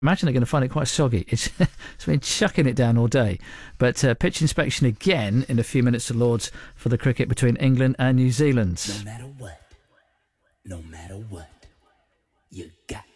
imagine they're going to find it quite soggy. It's been chucking it down all day. But pitch inspection again in a few minutes to Lords for the cricket between England and New Zealand. No matter what, you got